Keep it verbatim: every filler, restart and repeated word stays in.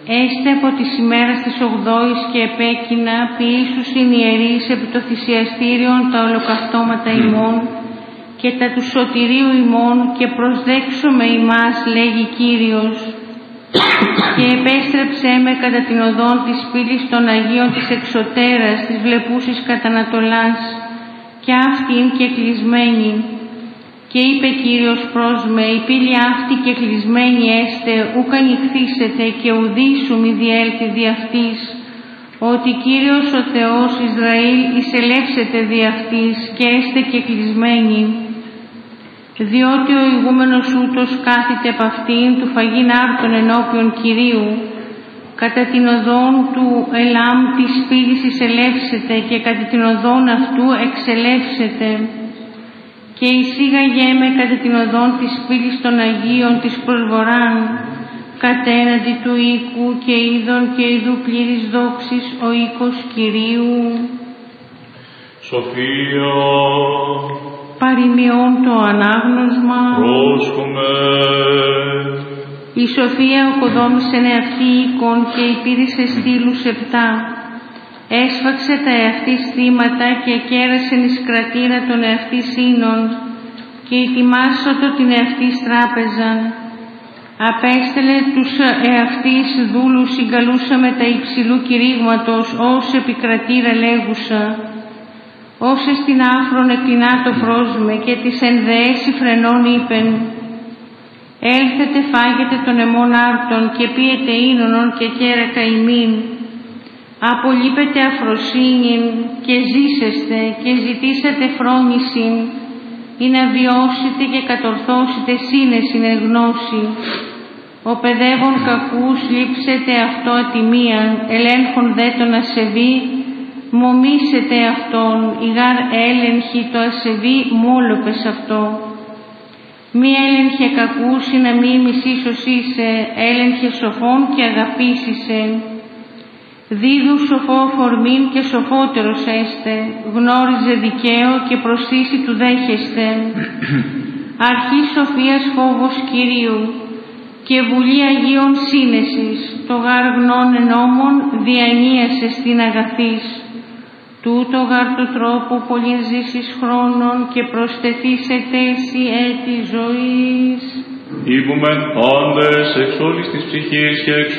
Έστε από τις ημέρας της ογδόης και επέκεινα ποιήσουσιν ιερείς επί το θυσιαστήριον τα ολοκαυτώματα ημών και τα του σωτηρίου ημών και προσδέξομαι ημάς, λέγει Κύριος, και επέστρεψέ με κατά την οδόν της πύλης των Αγίων της εξωτέρας της βλεπούσης κατά Ανατολάς και αυτήν και κλεισμένη. Και είπε Κύριος προς με, η πύλη αυτή και κλεισμένη έστε, ούκ ανοιχθήσετε και ουδήσου μη διέλθει δι' αυτής, ότι Κύριος ο Θεός Ισραήλ εισελεύσεται δι' αυτής και έστε και κλεισμένη. Διότι ο ηγούμενος ούτως κάθεται επ' αυτήν του φαγήν άρτων ενώπιον Κυρίου, κατά την οδόν του Ελάμ της πύλης εισελεύσεται και κατά την οδόν αυτού εξελεύσεται. Και εισήγαγέ με κατά την οδόν της πύλης των Αγίων της προσβοράν, κατέναντι του οίκου και είδων και ειδού πλήρης δόξης ο οίκος Κυρίου. Σοφία. Παροιμιών το ανάγνωσμα. Πρόσχομαι. Η Σοφία οκοδόμησε εαυτή οίκον και υπήρησε στήλους επτά. Έσφαξε τα εαυτή στήματα και κέρασεν εις κρατήρα των εαυτή ίνων και ετοιμάσωτο την εαυτή τράπεζαν. Απέστελε τους εαυτής δούλους συγκαλούσα με τα υψηλού κηρύγματος ως επικρατήρα λέγουσα. Όσε στην άφρον εκλεινά το πρόσμε και της ενδεέσει φρενών είπεν, έλθετε φάγετε των εμών άρτων και πίετε ίνωνον και κέρακα ημίν. Απολείπετε αφροσύνην και ζήσεστε και ζητήσατε φρόνησιν, ή να βιώσετε και κατορθώσετε σύνεσιν εν γνώση. Ο παιδεύων κακούς λείψετε αυτό ατιμίαν, ελέγχον δε τον ασεβή, μομίσετε αυτόν, ηγάρ έλεγχη το ασεβή μόλοπες αυτό. Μη έλεγχε κακούς ή να μη μισήσος είσαι, έλεγχε σοφών και αγαπήσισε. Δίδου σοφό φορμήν και σοφότερος έστε, γνώριζε δικαίο και προσθήσει του δέχεστε. Αρχή σοφίας φόβος Κυρίου και βουλή Αγίων σύνεσης, το γάρ γνών ενόμων διανύασε στην αγαθής. Τούτο γάρ το τρόπο πολλήν ζήσεις χρόνων και προσθεθήσετε εσύ έτη ζωής. Ήβουμεν πάντες εξ όλης της ψυχής και εξ